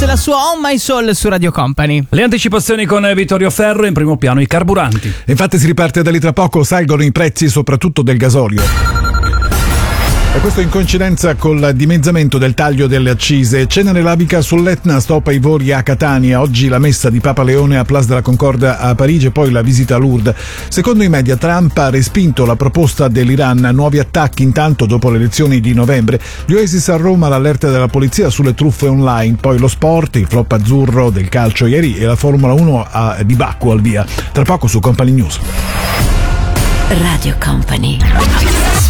la sua On My Soul su Radio Company. Le anticipazioni con Vittorio Ferro, in primo piano i carburanti. Infatti si riparte da lì tra poco, salgono i prezzi soprattutto del gasolio. E questo in coincidenza col dimezzamento del taglio delle accise. Cenere lavica sull'Etna, stop ai voli a Catania. Oggi la messa di Papa Leone a Place de la Concorde a Parigi e poi la visita a Lourdes. Secondo i media Trump ha respinto la proposta dell'Iran. Nuovi attacchi intanto dopo le elezioni di novembre. Gli Oasis a Roma, l'allerta della polizia sulle truffe online. Poi lo sport, il flop azzurro del calcio ieri e la Formula 1 di Baku al via. Tra poco su Company News. Radio Company.